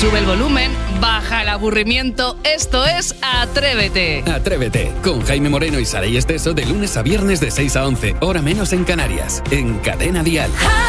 Sube el volumen, baja el aburrimiento. Esto es Atrévete. Atrévete, con Jaime Moreno y Saray Esteso de lunes a viernes de 6 a 11, hora menos en Canarias, en Cadena Dial.